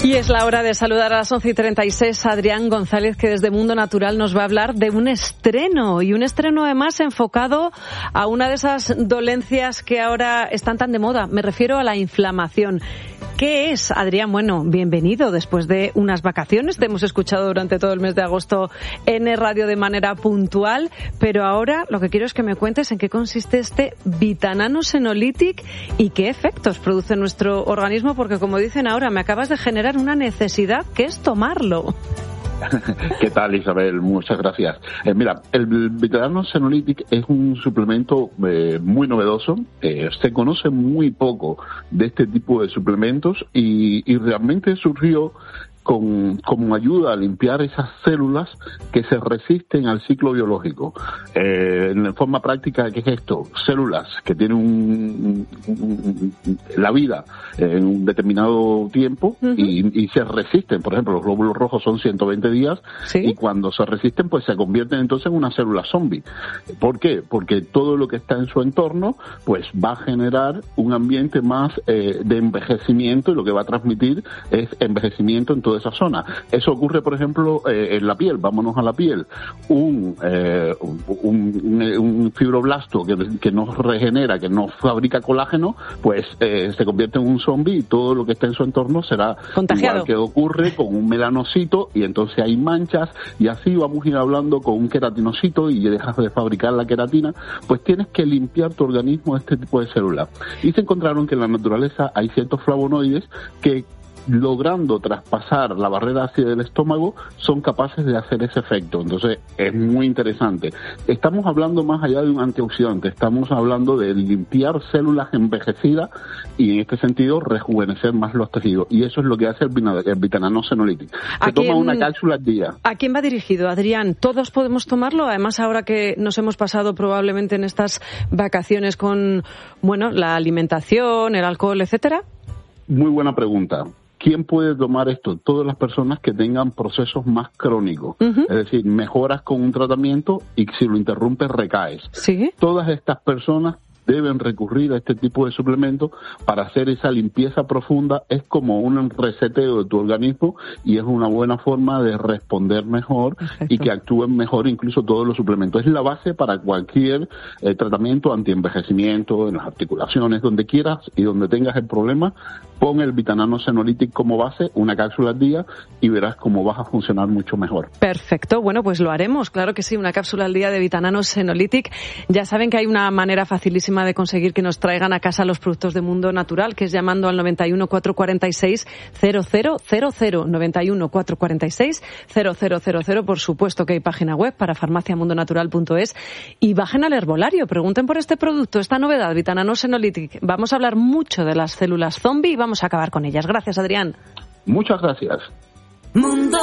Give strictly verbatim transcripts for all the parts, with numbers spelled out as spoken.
Y es la hora de saludar a las once y treinta y seis a Adrián González, que desde Mundo Natural nos va a hablar de un estreno, y un estreno además enfocado a una de esas dolencias que ahora están tan de moda. Me refiero a la inflamación. ¿Qué es, Adrián? Bueno, bienvenido después de unas vacaciones. Te hemos escuchado durante todo el mes de agosto en Radio de manera puntual, pero ahora lo que quiero es que me cuentes en qué consiste este Vitanano Senolytic y qué efectos produce en nuestro organismo, porque como dicen ahora, me acabas de generar una necesidad que es tomarlo. ¿Qué tal, Isabel? Muchas gracias. Eh, mira, el Vitanano Senolytic es un suplemento eh, muy novedoso. Eh, se conoce muy poco de este tipo de suplementos y, y realmente surgió con como ayuda a limpiar esas células que se resisten al ciclo biológico. Eh, en forma práctica, ¿qué es esto? Células que tienen un, un, un, la vida en un determinado tiempo uh-huh. y, y se resisten. Por ejemplo, los glóbulos rojos son ciento veinte días ¿Sí? Y cuando se resisten, pues se convierten entonces en una célula zombie. ¿Por qué? Porque todo lo que está en su entorno, pues va a generar un ambiente más eh, de envejecimiento, y lo que va a transmitir es envejecimiento en todo de esa zona. Eso ocurre, por ejemplo, eh, en la piel. Vámonos a la piel. Un, eh, un, un, un fibroblasto que, que no regenera, que no fabrica colágeno, pues eh, se convierte en un zombie y todo lo que está en su entorno será contagiado. Igual que ocurre con un melanocito, y entonces hay manchas, y así vamos a ir hablando con un queratinocito y dejas de fabricar la queratina. Pues tienes que limpiar tu organismo de este tipo de células. Y se encontraron que en la naturaleza hay ciertos flavonoides que, logrando traspasar la barrera ácida del estómago, son capaces de hacer ese efecto. Entonces es muy interesante. Estamos hablando más allá de un antioxidante, estamos hablando de limpiar células envejecidas y en este sentido rejuvenecer más los tejidos, y eso es lo que hace el, el Vitanano Senolytic. Se toma una cápsula al día. ¿A quién va dirigido, Adrián? ¿Todos podemos tomarlo? Además, ahora que nos hemos pasado probablemente en estas vacaciones con, bueno, la alimentación, el alcohol, etcétera. Muy buena pregunta. ¿Quién puede tomar esto? Todas las personas que tengan procesos más crónicos. Uh-huh. Es decir, mejoras con un tratamiento y si lo interrumpes recaes. ¿Sí? Todas estas personas deben recurrir a este tipo de suplementos para hacer esa limpieza profunda. Es como un reseteo de tu organismo y es una buena forma de responder mejor. Perfecto. Y que actúen mejor incluso todos los suplementos. Es la base para cualquier eh, tratamiento antienvejecimiento, en las articulaciones, donde quieras y donde tengas el problema. Pon el Vitanano Senolytic como base, una cápsula al día, y verás cómo vas a funcionar mucho mejor. Perfecto, bueno, pues lo haremos, claro que sí, una cápsula al día de Vitanano Senolytic. Ya saben que hay una manera facilísima de conseguir que nos traigan a casa los productos de Mundo Natural, que es llamando al noventa y uno, cuatrocientos cuarenta y seis, cero cero cero cero, noventa y uno, cuatrocientos cuarenta y seis, cero cero cero cero. Por supuesto que hay página web para farmacia mundo natural punto es, y bajen al herbolario, pregunten por este producto, esta novedad, Vitanano Senolytic. Vamos a hablar mucho de las células zombie y vamos a acabar con ellas. Gracias, Adrián. Muchas gracias. Mundo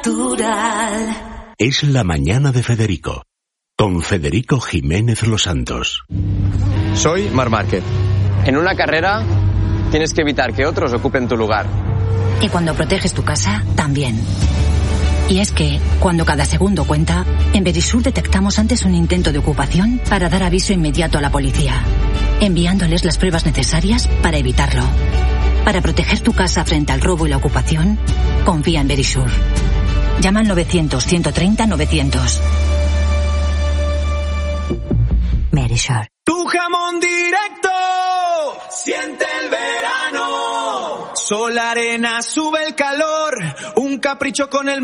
Natural. Es la mañana de Federico, con Federico Jiménez Los Santos. Soy Marc Márquez. En una carrera tienes que evitar que otros ocupen tu lugar. Y cuando proteges tu casa, también. Y es que, cuando cada segundo cuenta, en Verisur detectamos antes un intento de ocupación para dar aviso inmediato a la policía, enviándoles las pruebas necesarias para evitarlo. Para proteger tu casa frente al robo y la ocupación, confía en Verisur. Llama al novecientos, ciento treinta, novecientos. Verisur. Tu jamón directo, siente el verano. Sol, arena, sube el calor. Un capricho con el